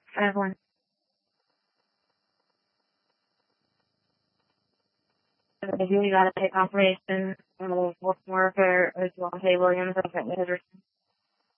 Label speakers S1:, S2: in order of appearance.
S1: Evelyn. If you got to take confirmation, we'll work as well. Hey, Williams, I've got Henderson.